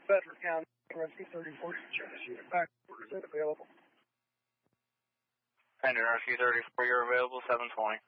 Bedford County, Rescue 34, back available. Pender Rescue 34, you're available, 720.